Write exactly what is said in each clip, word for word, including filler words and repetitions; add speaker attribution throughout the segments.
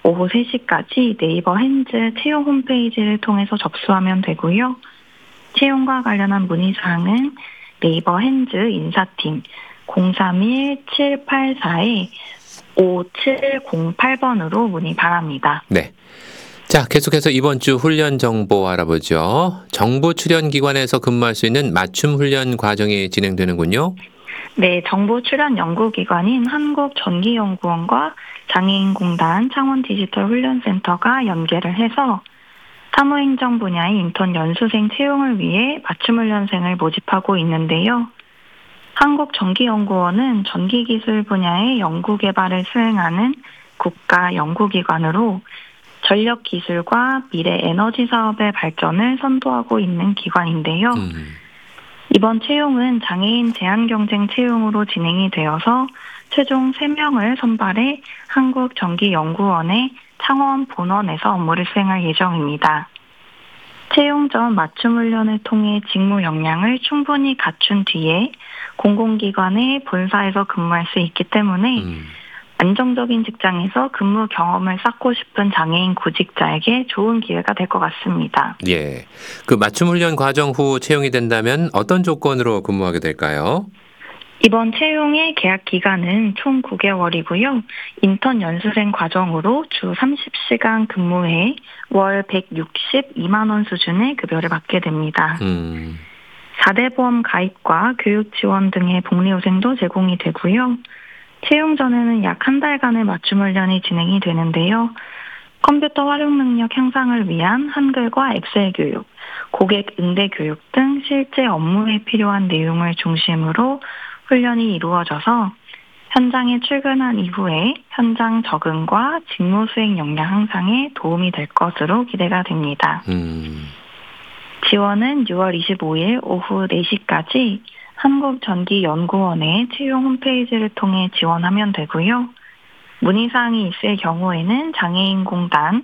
Speaker 1: 오후 세 시까지 네이버 핸즈 채용 홈페이지를 통해서 접수하면 되고요. 채용과 관련한 문의사항은 네이버 핸즈 인사팀 공삼일 칠팔사 오칠공팔 번으로 문의 바랍니다.
Speaker 2: 네. 자, 계속해서 이번 주 훈련 정보 알아보죠. 정부 출연 기관에서 근무할 수 있는 맞춤 훈련 과정이 진행되는군요.
Speaker 1: 네, 정부 출연 연구기관인 한국전기연구원과 장애인공단 창원디지털훈련센터가 연계를 해서 사무행정 분야의 인턴 연수생 채용을 위해 맞춤훈련생을 모집하고 있는데요. 한국전기연구원은 전기기술 분야의 연구개발을 수행하는 국가연구기관으로 전력기술과 미래 에너지 사업의 발전을 선도하고 있는 기관인데요.
Speaker 2: 음.
Speaker 1: 이번 채용은 장애인 제한경쟁 채용으로 진행이 되어서 최종 세 명을 선발해 한국전기연구원의 창원 본원에서 업무를 수행할 예정입니다. 채용 전 맞춤 훈련을 통해 직무 역량을 충분히 갖춘 뒤에 공공기관의 본사에서 근무할 수 있기 때문에
Speaker 2: 음.
Speaker 1: 안정적인 직장에서 근무 경험을 쌓고 싶은 장애인 구직자에게 좋은 기회가 될 것 같습니다.
Speaker 2: 예. 그 맞춤 훈련 과정 후 채용이 된다면 어떤 조건으로 근무하게 될까요?
Speaker 1: 이번 채용의 계약 기간은 총 구 개월이고요. 인턴 연수생 과정으로 주 삼십 시간 근무해 월 백육십이만 원 수준의 급여를 받게 됩니다.
Speaker 2: 음.
Speaker 1: 사 대 보험 가입과 교육 지원 등의 복리후생도 제공이 되고요. 채용 전에는 약 한 달간의 맞춤 훈련이 진행이 되는데요. 컴퓨터 활용 능력 향상을 위한 한글과 엑셀 교육, 고객 응대 교육 등 실제 업무에 필요한 내용을 중심으로 훈련이 이루어져서 현장에 출근한 이후에 현장 적응과 직무 수행 역량 향상에 도움이 될 것으로 기대가 됩니다.
Speaker 2: 음.
Speaker 1: 지원은 유월 이십오일 오후 네 시까지 한국전기연구원의 채용 홈페이지를 통해 지원하면 되고요. 문의사항이 있을 경우에는 장애인공단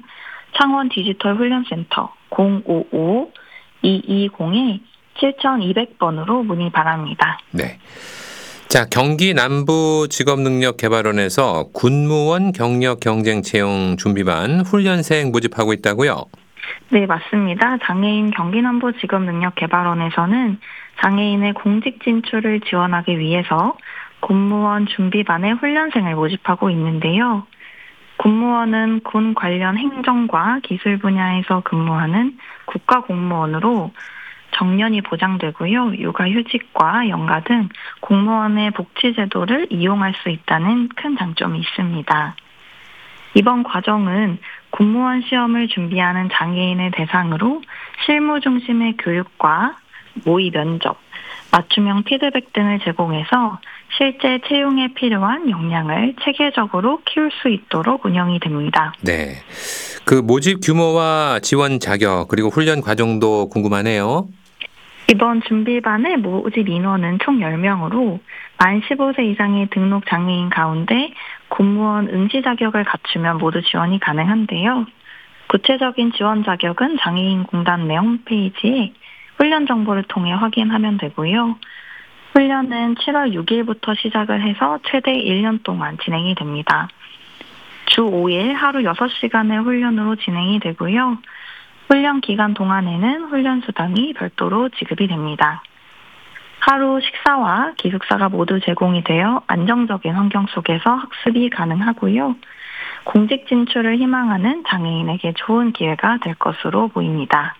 Speaker 1: 창원디지털훈련센터 공오오 이이공 칠이공 번으로 문의 바랍니다.
Speaker 2: 네. 자, 경기 남부 직업능력개발원에서 군무원 경력 경쟁 채용 준비반 훈련생 모집하고 있다고요?
Speaker 1: 네, 맞습니다. 장애인 경기남부 직업능력개발원에서는 장애인의 공직 진출을 지원하기 위해서 군무원 준비반의 훈련생을 모집하고 있는데요. 군무원은 군 관련 행정과 기술 분야에서 근무하는 국가공무원으로 정년이 보장되고요. 육아휴직과 연가 등 공무원의 복지제도를 이용할 수 있다는 큰 장점이 있습니다. 이번 과정은 군무원 시험을 준비하는 장애인을 대상으로 실무 중심의 교육과 모의 면접, 맞춤형 피드백 등을 제공해서 실제 채용에 필요한 역량을 체계적으로 키울 수 있도록 운영이 됩니다.
Speaker 2: 네. 그 모집 규모와 지원 자격 그리고 훈련 과정도 궁금하네요.
Speaker 1: 이번 준비반의 모집 인원은 총 열 명으로 만 십오 세 이상의 등록 장애인 가운데 공무원 응시 자격을 갖추면 모두 지원이 가능한데요. 구체적인 지원 자격은 장애인공단 내 홈페이지에 훈련 정보를 통해 확인하면 되고요. 훈련은 칠월 육일부터 시작을 해서 최대 일 년 동안 진행이 됩니다. 주 오 일 하루 여섯 시간의 훈련으로 진행이 되고요. 훈련 기간 동안에는 훈련 수당이 별도로 지급이 됩니다. 하루 식사와 기숙사가 모두 제공이 되어 안정적인 환경 속에서 학습이 가능하고요. 공직 진출을 희망하는 장애인에게 좋은 기회가 될 것으로 보입니다.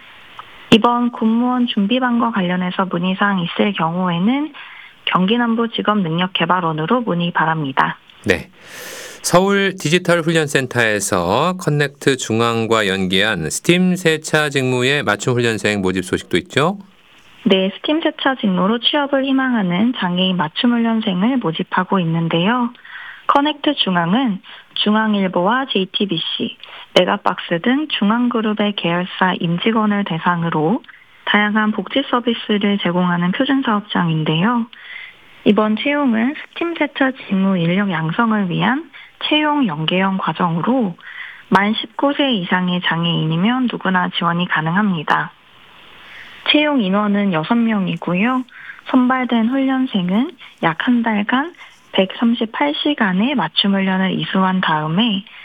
Speaker 1: 이번 군무원 준비반과 관련해서 문의사항 있을 경우에는 경기남부 직업능력개발원으로 문의 바랍니다.
Speaker 2: 네. 서울 디지털훈련센터에서 커넥트 중앙과 연계한 스팀 세차 직무의 맞춤 훈련생 모집 소식도 있죠?
Speaker 1: 네, 스팀 세차 직무로 취업을 희망하는 장애인 맞춤 훈련생을 모집하고 있는데요. 커넥트 중앙은 중앙일보와 제이티비씨, 메가박스 등 중앙그룹의 계열사 임직원을 대상으로 다양한 복지 서비스를 제공하는 표준사업장인데요. 이번 채용은 스팀 세차 직무 인력 양성을 위한 채용 연계형 과정으로 만 십구 세 이상의 장애인이면 누구나 지원이 가능합니다. 채용 인원은 여섯 명이고요. 선발된 훈련생은 약 한 달간 백삼십팔 시간의 맞춤 훈련을 이수한 다음에